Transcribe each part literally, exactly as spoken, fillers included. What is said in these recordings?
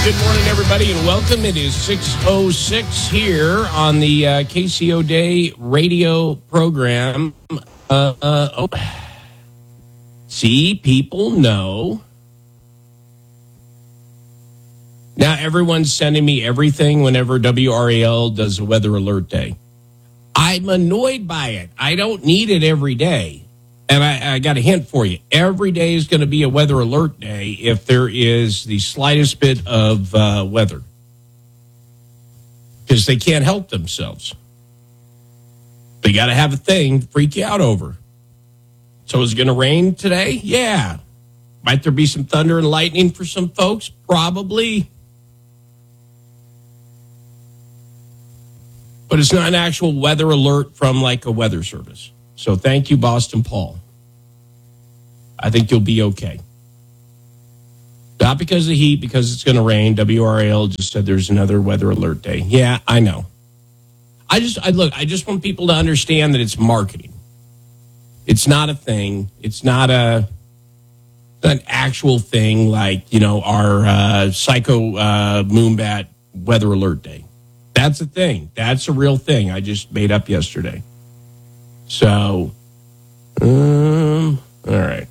Good morning, everybody, and welcome. It is six oh six here on the uh, K C O Day radio program. Uh, uh, oh. See, people know. Now, everyone's sending me everything whenever W R A L does a weather alert day. I'm annoyed by it. I don't need it every day. And I, I got a hint for you. Every day is going to be a weather alert day if there is the slightest bit of uh, weather. Because they can't help themselves. They got to have a thing to freak you out over. So is it going to rain today? Yeah. Might there be some thunder and lightning for some folks? Probably. But it's not an actual weather alert from like a weather service. So thank you, Boston Paul. I think you'll be okay. Not because of the heat, because it's going to rain. W R A L just said there's another weather alert day. Yeah, I know. I just, I look, I just want people to understand that it's marketing. It's not a thing. It's not a an actual thing like, you know, our uh, Psycho uh, Moonbat weather alert day. That's a thing. That's a real thing I just made up yesterday. So, um, all right.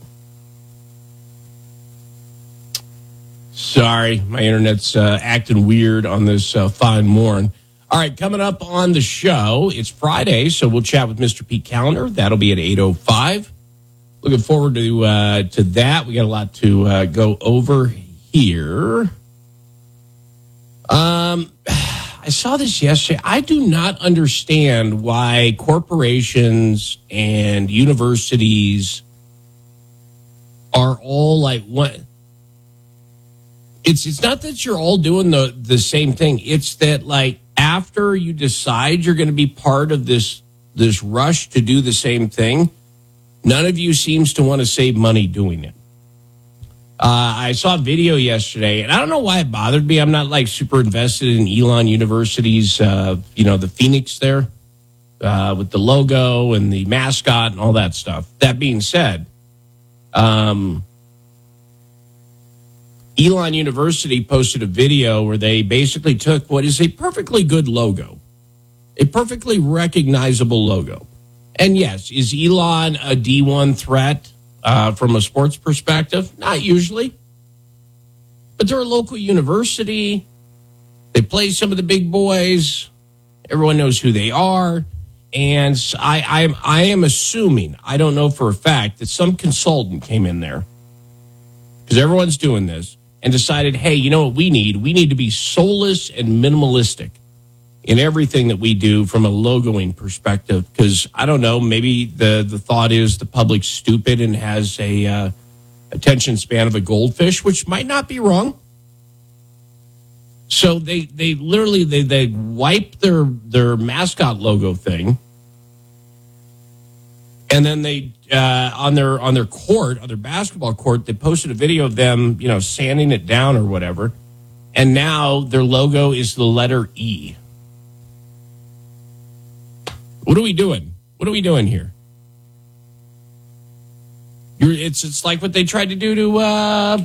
Sorry, my internet's uh, acting weird on this uh, fine morning. All right, coming up on the show, it's Friday, so we'll chat with Mister Pete Callender. That'll be at eight oh five. Looking forward to uh, to that. We got a lot to uh, go over here. Um. I saw this yesterday. I do not understand why corporations and universities are all like what. It's it's not that you're all doing the, the same thing. It's that like after you decide you're going to be part of this this rush to do the same thing, none of you seems to want to save money doing it. Uh, I saw a video yesterday, and I don't know why it bothered me. I'm not like super invested in Elon University's, uh, you know, the Phoenix there uh, with the logo and the mascot and all that stuff. That being said, um, Elon University posted a video where they basically took what is a perfectly good logo, a perfectly recognizable logo. And yes, is Elon a D one threat? Uh, from a sports perspective, not usually. But they're a local university. They play some of the big boys. Everyone knows who they are. And I, I, am, I am assuming, I don't know for a fact, that some consultant came in there, because everyone's doing this, and decided, hey, you know what we need? We need to be soulless and minimalistic in everything that we do from a logoing perspective, because I don't know, maybe the, the thought is the public's stupid and has a uh, attention span of a goldfish, which might not be wrong. So they they literally they they wipe their their mascot logo thing, and then they uh, on their on their court, on their basketball court, they posted a video of them, you know, sanding it down or whatever, and now their logo is the letter E. What are we doing? What are we doing here? You're, it's it's like what they tried to do to uh,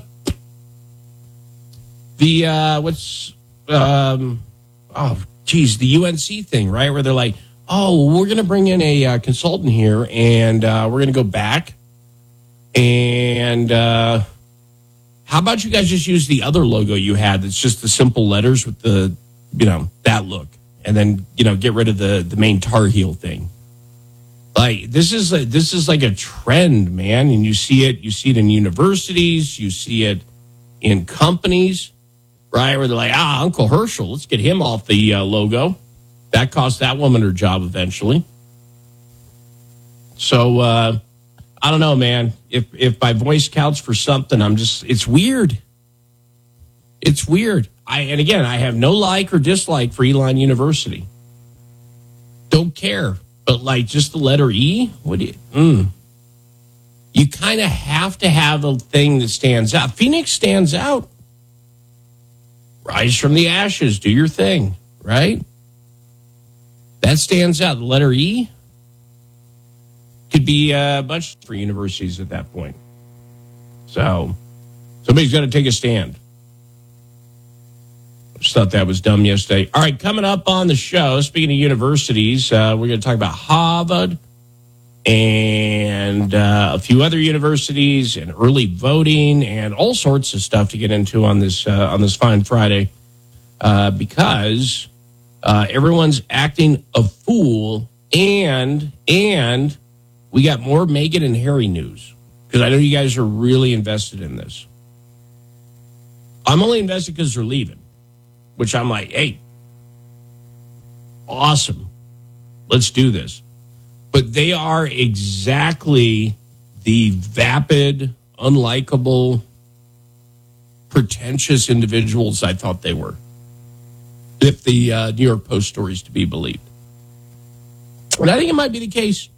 the uh, what's um, oh geez the U N C thing, right? Where they're like, oh, we're going to bring in a uh, consultant here, and uh, we're going to go back, and uh, how about you guys just use the other logo you had? That's just the simple letters with the you know that look. And then, you know, get rid of the, the main Tar Heel thing. Like, this is a, this is like a trend, man. And you see it, you see it in universities, you see it in companies, right? Where they're like, ah, Uncle Herschel, let's get him off the uh, logo. That cost that woman her job eventually. So, uh, I don't know, man. If if my voice counts for something, I'm just, it's weird. It's weird. I, and again, I have no like or dislike for Elon University. Don't care. But like just the letter E, what do you, mm. You kind of have to have a thing that stands out. Phoenix stands out. Rise from the ashes. Do your thing, right? That stands out. The letter E could be a bunch for universities at that point. So somebody's got to take a stand. Just thought that was dumb yesterday. All right, coming up on the show, speaking of universities, uh, we're going to talk about Harvard and uh, a few other universities and early voting and all sorts of stuff to get into on this uh, on this fine Friday uh, because uh, everyone's acting a fool and and we got more Meghan and Harry news because I know you guys are really invested in this. I'm only invested because they're leaving, which I'm like, hey, awesome. Let's do this. But they are exactly the vapid, unlikable, pretentious individuals I thought they were, if the uh, New York Post story is to be believed. And I think it might be the case.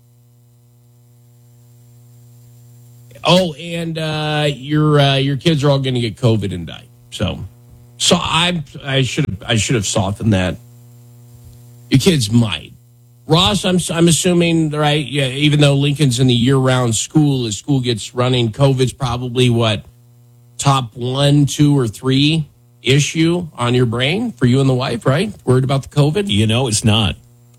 Oh, and uh, your uh, your kids are all going to get COVID and die. So, so I I should have I should have softened that. Your kids might. Ross, I'm I'm assuming, right? Yeah, even though Lincoln's in the year-round school, as school gets running, COVID's probably what, top one, two, or three issue on your brain for you and the wife, right? Worried about the COVID? You know, it's not.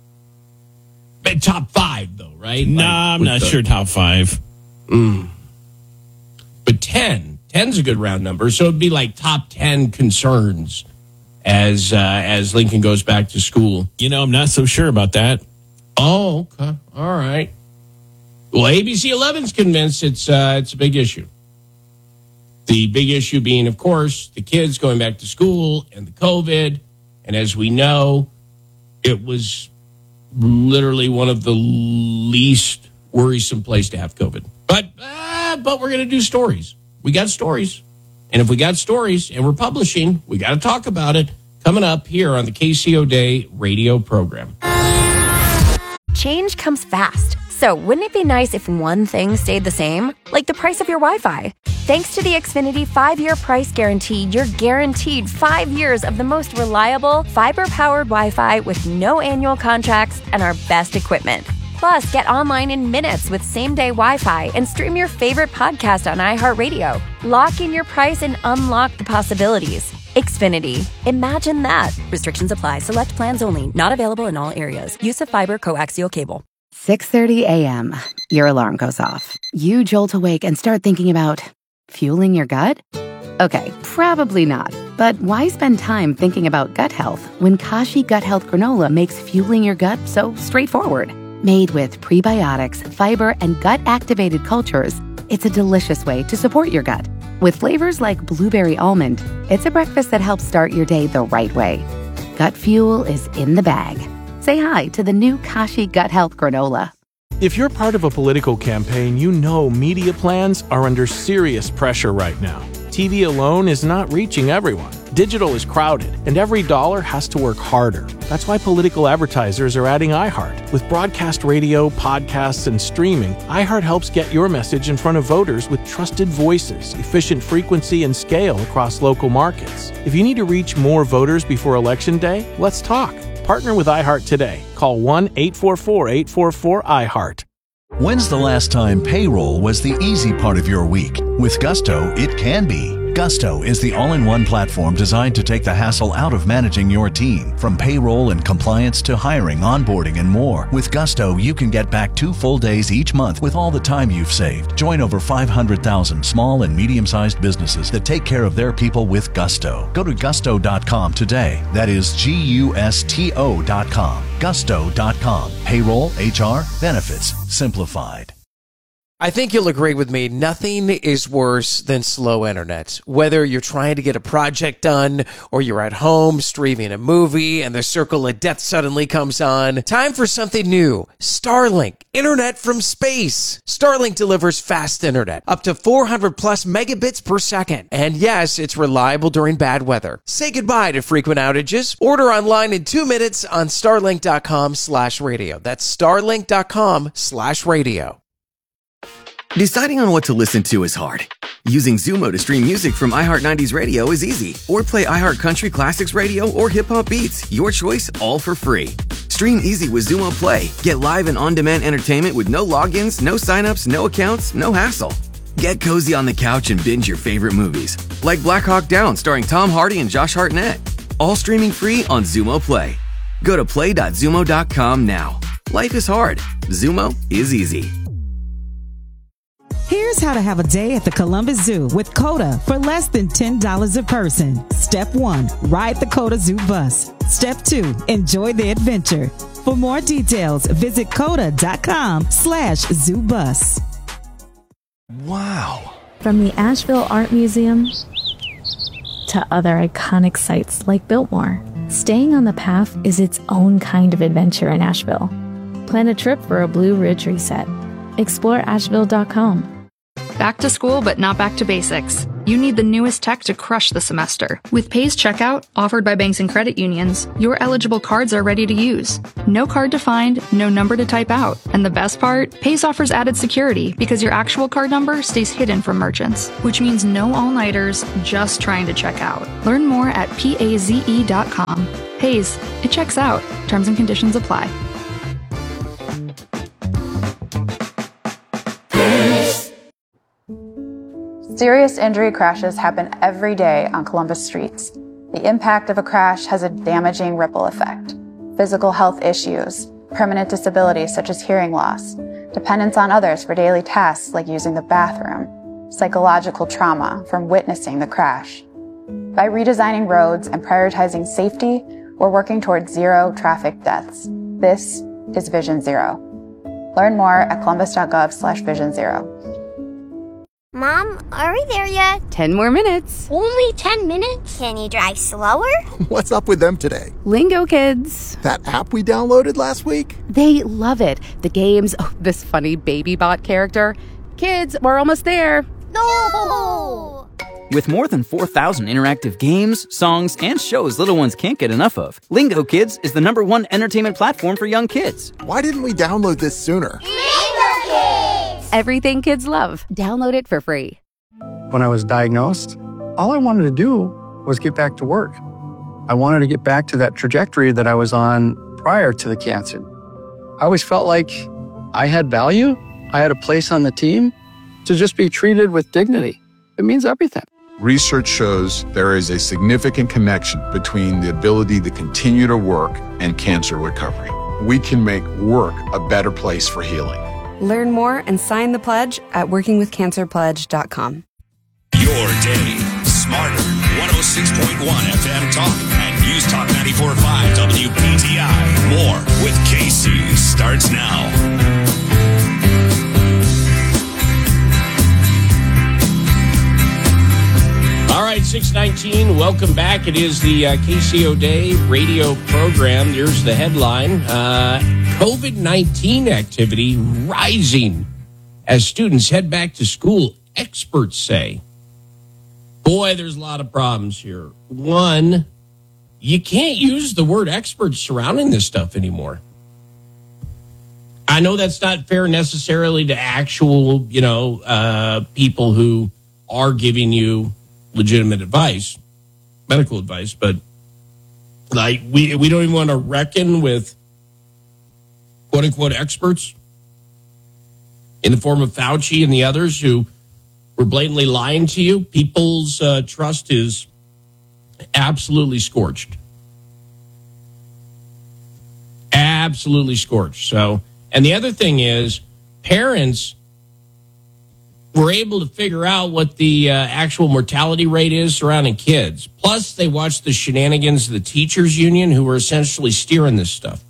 But top five, though, right? Nah, like, I'm not the, sure top five. Mm. But ten, ten's a good round number, so it'd be like top ten concerns as uh, as Lincoln goes back to school. You know, I'm not so sure about that. Oh, okay. All right. Well, A B C eleven's convinced it's uh, it's a big issue. The big issue being, of course, the kids going back to school and the COVID. And as we know, it was literally one of the least worrisome place to have COVID. But uh, but we're going to do stories. We got stories. And if we got stories and we're publishing, we got to talk about it. Coming up here on the K C O Day radio program. Change comes fast. So wouldn't it be nice if one thing stayed the same? Like the price of your Wi-Fi. Thanks to the Xfinity five-year price guarantee, you're guaranteed five years of the most reliable, fiber-powered Wi-Fi with no annual contracts and our best equipment. Plus, get online in minutes with same-day Wi-Fi and stream your favorite podcast on iHeartRadio. Lock in your price and unlock the possibilities. Xfinity. Imagine that. Restrictions apply. Select plans only. Not available in all areas. Use of fiber coaxial cable. six thirty a.m. Your alarm goes off. You jolt awake and start thinking about fueling your gut? Okay, probably not. But why spend time thinking about gut health when Kashi Gut Health Granola makes fueling your gut so straightforward? Made with prebiotics, fiber, and gut-activated cultures, it's a delicious way to support your gut. With flavors like blueberry almond, it's a breakfast that helps start your day the right way. Gut fuel is in the bag. Say hi to the new Kashi Gut Health Granola. If you're part of a political campaign, you know media plans are under serious pressure right now. T V alone is not reaching everyone. Digital is crowded, and every dollar has to work harder. That's why political advertisers are adding iHeart. With broadcast radio, podcasts, and streaming, iHeart helps get your message in front of voters with trusted voices, efficient frequency, and scale across local markets. If you need to reach more voters before Election Day, let's talk. Partner with iHeart today. Call one eight four four, eight four four, iHeart. When's the last time payroll was the easy part of your week? With Gusto, it can be. Gusto is the all-in-one platform designed to take the hassle out of managing your team. From payroll and compliance to hiring, onboarding, and more. With Gusto, you can get back two full days each month with all the time you've saved. Join over five hundred thousand small and medium-sized businesses that take care of their people with Gusto. Go to gusto dot com today. That is G U S T O dot com. gusto dot com. Payroll, H R, benefits, simplified. I think you'll agree with me, nothing is worse than slow internet. Whether you're trying to get a project done or you're at home streaming a movie and the circle of death suddenly comes on, time for something new. Starlink, internet from space. Starlink delivers fast internet, up to four hundred plus megabits per second. And yes, it's reliable during bad weather. Say goodbye to frequent outages. Order online in two minutes on starlink dot com slash radio. That's starlink dot com slash radio. Deciding on what to listen to is hard. Using Zumo to stream music from iHeart nineties Radio is easy. Or play iHeart Country Classics Radio or Hip Hop Beats. Your choice, all for free. Stream easy with Zumo Play. Get live and on-demand entertainment with no logins, no signups, no accounts, no hassle. Get cozy on the couch and binge your favorite movies. Like Black Hawk Down starring Tom Hardy and Josh Hartnett. all streaming free on Zumo Play. Go to play dot zumo dot com now. Life is hard. Zumo is easy. Here's how to have a day at the Columbus Zoo with CODA for less than ten dollars a person. Step one, ride the CODA Zoo bus. Step two, enjoy the adventure. For more details, visit coda.com slash zoo bus. Wow. From the Asheville Art Museum to other iconic sites like Biltmore, staying on the path is its own kind of adventure in Asheville. Plan a trip for a Blue Ridge reset. Explore asheville dot com. Back to school, but not back to basics. You need the newest tech to crush the semester. With Pays Checkout, offered by banks and credit unions, your eligible cards are ready to use. No card to find, no number to type out. And the best part? Pays offers added security because your actual card number stays hidden from merchants, which means no all-nighters, just trying to check out. Learn more at paze dot com. Pays, it checks out. Terms and conditions apply. Serious injury crashes happen every day on Columbus streets. The impact of a crash has a damaging ripple effect. Physical health issues, permanent disabilities such as hearing loss, dependence on others for daily tasks like using the bathroom, psychological trauma from witnessing the crash. By redesigning roads and prioritizing safety, we're working towards zero traffic deaths. This is Vision Zero. Learn more at columbus.gov slash vision zero. Mom, are we there yet? Ten more minutes. Only ten minutes? Can you drive slower? What's up with them today? Lingo Kids. That app we downloaded last week? They love it. The games, oh, this funny baby bot character. Kids, we're almost there. No! With more than four thousand interactive games, songs, and shows little ones can't get enough of, Lingo Kids is the number one entertainment platform for young kids. Why didn't we download this sooner? Lingo Kids! Everything kids love. Download it for free. When I was diagnosed, all I wanted to do was get back to work. I wanted to get back to that trajectory that I was on prior to the cancer. I always felt like I had value. I had a place on the team. To just be treated with dignity, it means everything. Research shows there is a significant connection between the ability to continue to work and cancer recovery. We can make work a better place for healing. Learn more and sign the pledge at working with cancer pledge dot com. Your day smarter. one oh six point one F M Talk and News Talk ninety-four point five W P T I. More with K C starts now. All right, six nineteen, welcome back. It is the uh, K C O Day radio program. Here's the headline. Uh, COVID nineteen activity rising as students head back to school, experts say. Boy, there's a lot of problems here. One, you can't use the word experts surrounding this stuff anymore. I know that's not fair necessarily to actual, you know, uh, people who are giving you legitimate advice, medical advice, but like we we don't even want to reckon with quote unquote experts in the form of Fauci and the others who were blatantly lying to you. People's uh, trust is absolutely scorched. Absolutely scorched. So, and the other thing is, parents were able to figure out what the uh, actual mortality rate is surrounding kids. Plus, they watched the shenanigans of the teachers union, who were essentially steering this stuff.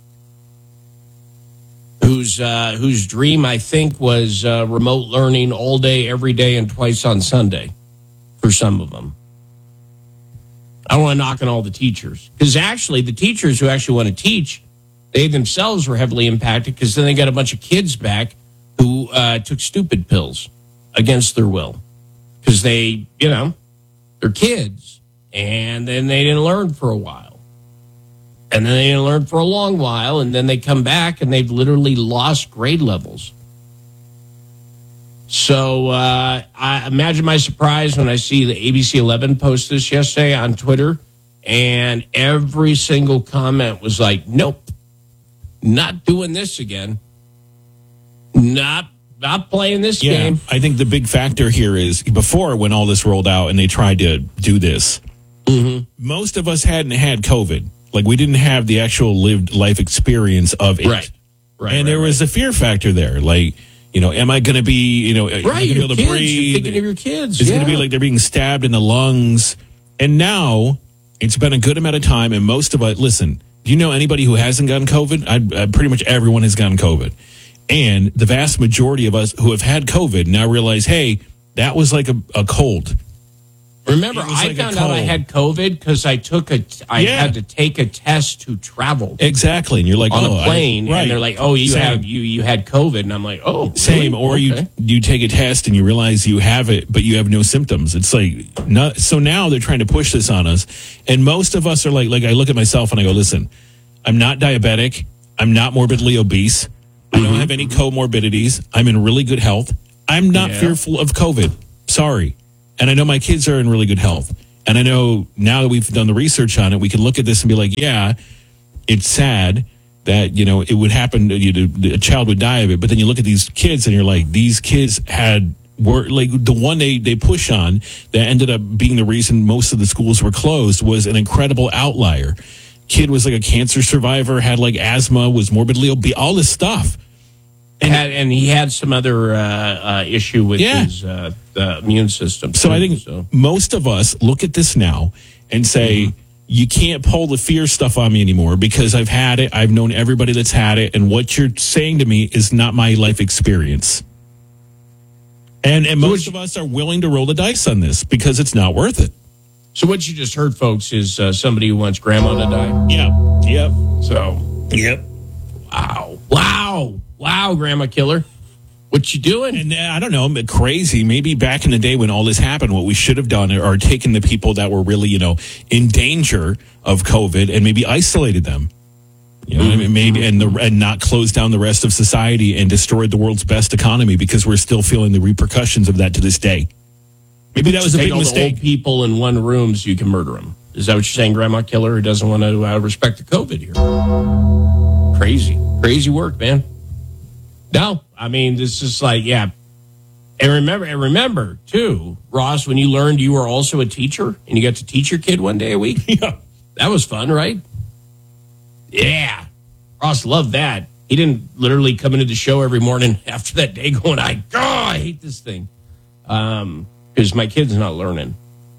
Whose uh, whose dream, I think, was uh, remote learning all day, every day, and twice on Sunday for some of them. I don't want to knock on all the teachers. Because actually, the teachers who actually want to teach, they themselves were heavily impacted because then they got a bunch of kids back who uh, took stupid pills against their will. Because they, you know, they're kids. And then they didn't learn for a while. And then they didn't learn for a long while. And then they come back and they've literally lost grade levels. So uh, I imagine my surprise when I see the A B C eleven post this yesterday on Twitter. And every single comment was like, nope, not doing this again. Not Not playing this yeah, game. I think the big factor here is before, when all this rolled out and they tried to do this, Mm-hmm. Most of us hadn't had COVID. Like, we didn't have the actual lived life experience of it. Right. Right. And right, there was right. a fear factor there. Like, you know, am I going to be, you know, am I Right, going to be your able to kids. breathe? You're thinking of your kids. It's yeah. going to be like they're being stabbed in the lungs. And now it's been a good amount of time. And most of us, listen, do you know anybody who hasn't gotten COVID? I, I, pretty much everyone has gotten COVID. And the vast majority of us who have had COVID now realize, hey, that was like a, a cold. Remember, It was I like a found out I cold. had COVID because I took a, I Yeah. had to take a test to travel Exactly. And you're like, on oh, a plane, I, right. and they're like, "Oh, you Same. have you you had COVID," and I'm like, "Oh, Same, really? or you Okay. you take a test and you realize you have it, but you have no symptoms. It's like not, so now they're trying to push this on us, and most of us are like, like I look at myself and I go, listen, I'm not diabetic, I'm not morbidly obese, I don't have any comorbidities, I'm in really good health, I'm not Yeah. fearful of COVID. Sorry, and I know my kids are in really good health, and I know now that we've done the research on it, we can look at this and be like, yeah, it's sad that, you know, it would happen, you know, a child would die of it. But then you look at these kids and you're like, these kids had, were like the one they, they push on that ended up being the reason most of the schools were closed was an incredible outlier. Kid was like a cancer survivor, had like asthma, was morbidly obese, all this stuff. And, had, and he had some other uh, uh, issue with Yeah. his uh, uh, immune system. So too, I think so. most of us look at this now and say, mm-hmm. you can't pull the fear stuff on me anymore because I've had it. I've known everybody that's had it. And what you're saying to me is not my life experience. And, and most of us are willing to roll the dice on this because it's not worth it. So what you just heard, folks, is uh, somebody who wants grandma to die. Yeah. Yep. So. Yep. Wow. Wow. Wow, grandma killer. What you doing? And uh, I don't know, crazy. Maybe back in the day when all this happened, what we should have done are taken the people that were really, you know, in danger of COVID and maybe isolated them. You know, mm-hmm. I mean, maybe and the and not closed down the rest of society and destroyed the world's best economy because we're still feeling the repercussions of that to this day. Maybe that was a Take big all mistake. The old people in one room so you can murder them. Is that what you're saying, grandma killer, who doesn't want to uh, respect the COVID here? Crazy, crazy work, man. No, I mean, this is like, yeah. And remember, and remember, too, Ross, when you learned you were also a teacher and you got to teach your kid one day a week? Yeah. That was fun, right? Yeah. Ross loved that. He didn't literally come into the show every morning after that day going, I, oh, I hate this thing. Um, because my kid's not learning.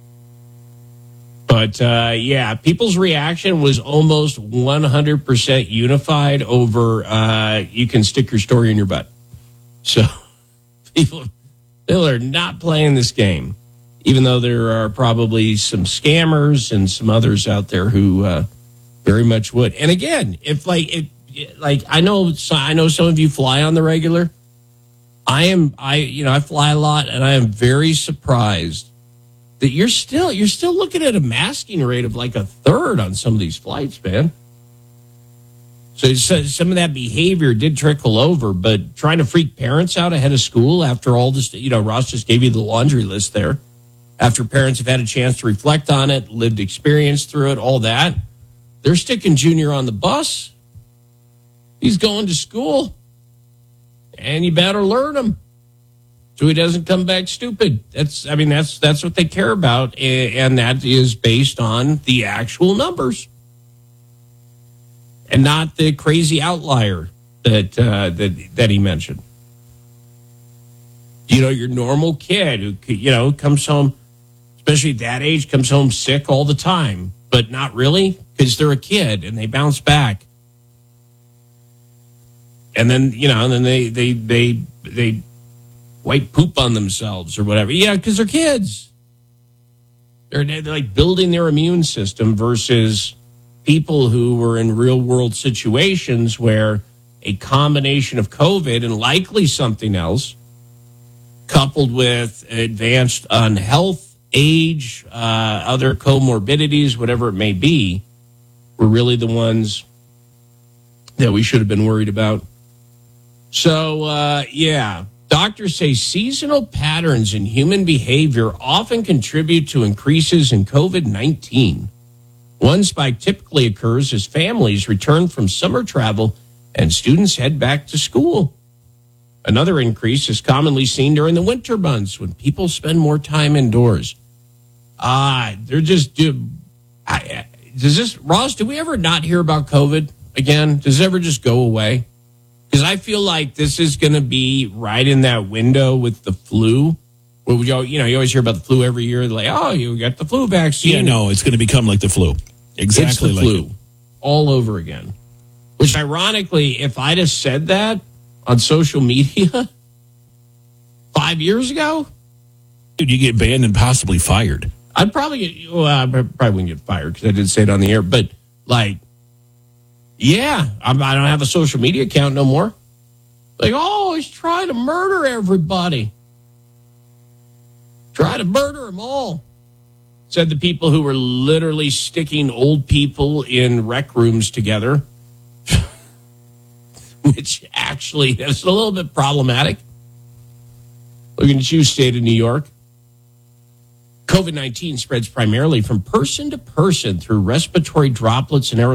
But, uh, yeah, people's reaction was almost one hundred percent unified over uh, you can stick your story in your butt. So people, people are not playing this game, even though there are probably some scammers and some others out there who uh, very much would. And again, if like, it, like I know, I know some of you fly on the regular. I am, I, you know, I fly a lot and I am very surprised that you're still you're still looking at a masking rate of like a third on some of these flights, man. So, so some of that behavior did trickle over, but trying to freak parents out ahead of school after all this, you know, Ross just gave you the laundry list there. After parents have had a chance to reflect on it, lived experience through it, all that, they're sticking Junior on the bus. He's going to school, and you better learn him so he doesn't come back stupid. That's, I mean, that's that's what they care about, and that is based on the actual numbers, and not the crazy outlier that uh, that that he mentioned. You know, your normal kid who, you know, comes home, especially at that age, comes home sick all the time, but not really because they're a kid and they bounce back. And then, you know, and then they they they they wipe poop on themselves or whatever. Yeah, because they're kids. They're, they're like building their immune system versus people who were in real world situations where a combination of COVID and likely something else, coupled with advanced on health, age, uh, other comorbidities, whatever it may be, were really the ones that we should have been worried about. So, uh, yeah, doctors say seasonal patterns in human behavior often contribute to increases in COVID nineteen. One spike typically occurs as families return from summer travel and students head back to school. Another increase is commonly seen during the winter months when people spend more time indoors. Uh, they're just, do, I, does this, Ross, do we ever not hear about COVID again? Does it ever just go away? Because I feel like this is going to be right in that window with the flu. Where we, you know, you always hear about the flu every year. They're like, oh, you got the flu vaccine. Yeah, no, it's going to become like the flu. Exactly it's the like flu. It. All over again. Which, ironically, if I'd have said that on social media five years ago, dude, you get banned and possibly fired. I'd probably get, well, I probably wouldn't get fired because I did say it on the air. But, like, yeah, I'm, I don't have a social media account no more. Like, oh, he's trying to murder everybody. Try to murder them all, said the people who were literally sticking old people in rec rooms together, which actually is a little bit problematic. Looking at you, state of New York. COVID nineteen spreads primarily from person to person through respiratory droplets and aerosols.